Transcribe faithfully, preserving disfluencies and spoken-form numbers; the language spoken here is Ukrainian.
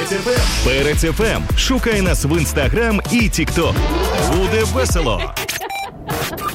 Перець еф ем. Перець еф ем. Шукай нас в Інстаграм і Тікток. Буде весело.